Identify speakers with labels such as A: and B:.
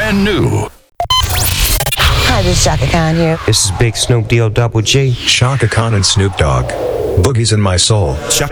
A: brand new.
B: Hi, this is Shaka Khan here.
C: This is Big Snoop D-O double G.
D: Shaka Khan and Snoop Dogg. Boogie's in my soul.